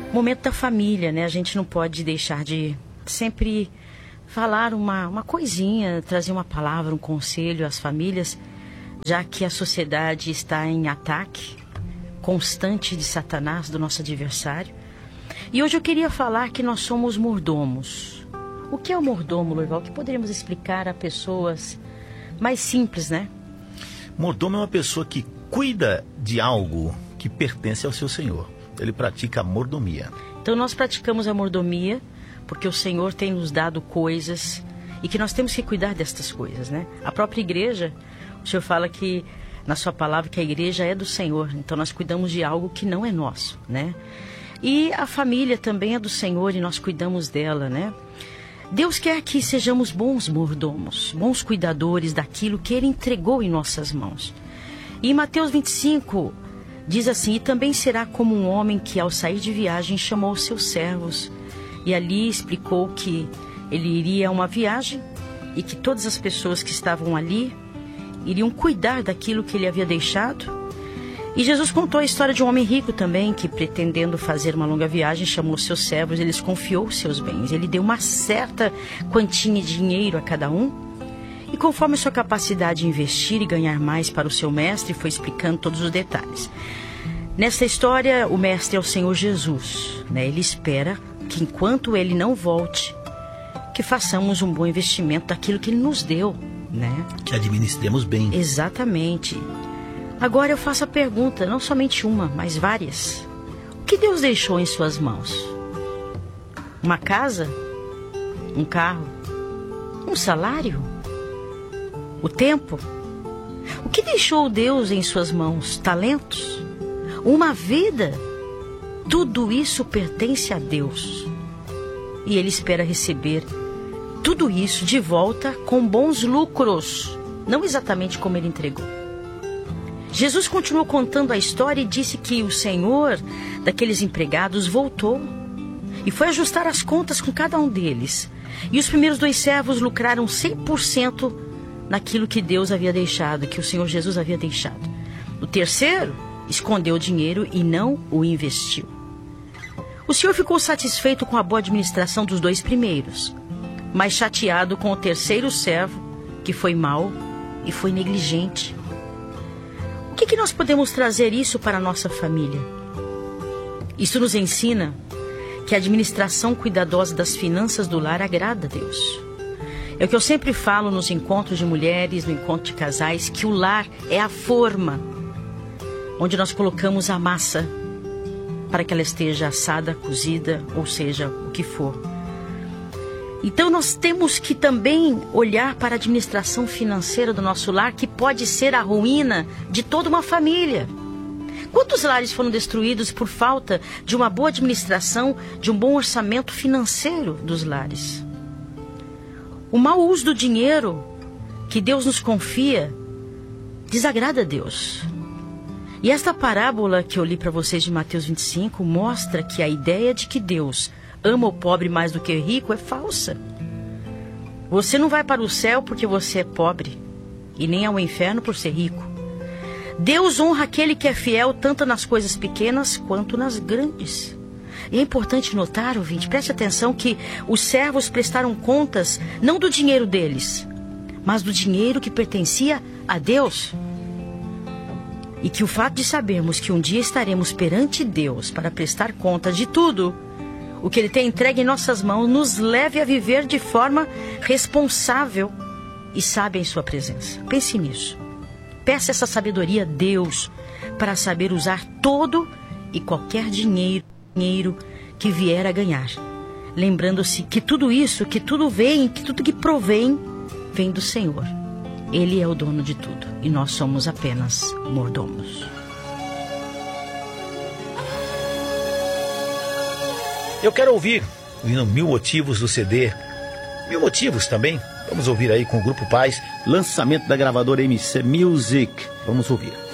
Momento da família, né? A gente não pode deixar de sempre falar uma coisinha, trazer uma palavra, um conselho às famílias, já que a sociedade está em ataque constante de Satanás, do nosso adversário. E hoje eu queria falar que nós somos mordomos. O que é o mordomo, Lourival? Que poderíamos explicar a pessoas mais simples, né? Mordomo é uma pessoa que cuida de algo que pertence ao seu senhor. Ele pratica a mordomia. Então nós praticamos a mordomia porque o Senhor tem nos dado coisas e que nós temos que cuidar destas coisas, né? A própria igreja, o Senhor fala que na sua palavra que a igreja é do Senhor. Então nós cuidamos de algo que não é nosso, né? E a família também é do Senhor e nós cuidamos dela, né? Deus quer que sejamos bons mordomos, bons cuidadores daquilo que Ele entregou em nossas mãos. E em Mateus 25, diz assim: e também será como um homem que ao sair de viagem chamou os seus servos. E ali explicou que ele iria a uma viagem e que todas as pessoas que estavam ali iriam cuidar daquilo que ele havia deixado. E Jesus contou a história de um homem rico também, que pretendendo fazer uma longa viagem, chamou seus servos, eles confiou os seus bens. Ele deu uma certa quantia de dinheiro a cada um. E conforme a sua capacidade de investir e ganhar mais para o seu mestre, foi explicando todos os detalhes. Nessa história, o mestre é o Senhor Jesus, né? Ele espera que enquanto ele não volte, que façamos um bom investimento daquilo que ele nos deu, né? Que administremos bem. Exatamente. Agora eu faço a pergunta, não somente uma, mas várias. O que Deus deixou em suas mãos? Uma casa? Um carro? Um salário? O tempo? O que deixou Deus em suas mãos? Talentos? Uma vida? Tudo isso pertence a Deus. E Ele espera receber tudo isso de volta com bons lucros. Não exatamente como Ele entregou. Jesus continuou contando a história e disse que o senhor daqueles empregados voltou e foi ajustar as contas com cada um deles. E os primeiros 2 servos lucraram 100% naquilo que Deus havia deixado, que o Senhor Jesus havia deixado. O terceiro escondeu o dinheiro e não o investiu. O Senhor ficou satisfeito com a boa administração dos 2 primeiros, mas chateado com o terceiro servo, que foi mau e foi negligente. O que nós podemos trazer isso para a nossa família? Isso nos ensina que a administração cuidadosa das finanças do lar agrada a Deus. É o que eu sempre falo nos encontros de mulheres, no encontro de casais, que o lar é a forma onde nós colocamos a massa para que ela esteja assada, cozida, ou seja, o que for. Então nós temos que também olhar para a administração financeira do nosso lar, que pode ser a ruína de toda uma família. Quantos lares foram destruídos por falta de uma boa administração, de um bom orçamento financeiro dos lares? O mau uso do dinheiro que Deus nos confia desagrada a Deus. E esta parábola que eu li para vocês de Mateus 25 mostra que a ideia de que Deus ama o pobre mais do que o rico é falsa. Você não vai para o céu porque você é pobre, e nem ao inferno por ser rico. Deus honra aquele que é fiel tanto nas coisas pequenas quanto nas grandes. E é importante notar, ouvinte, preste atenção, que os servos prestaram contas não do dinheiro deles, mas do dinheiro que pertencia a Deus. E que o fato de sabermos que um dia estaremos perante Deus para prestar conta de tudo o que Ele tem entregue em nossas mãos, nos leve a viver de forma responsável e sábia em sua presença. Pense nisso. Peça essa sabedoria a Deus para saber usar todo e qualquer dinheiro que vier a ganhar. Lembrando-se que tudo isso, que tudo vem, que tudo que provém, vem do Senhor. Ele é o dono de tudo e nós somos apenas mordomos. Eu quero ouvir o 1000 Motivos do CD. 1000 Motivos também. Vamos ouvir aí com o Grupo Paz, lançamento da gravadora MC Music. Vamos ouvir.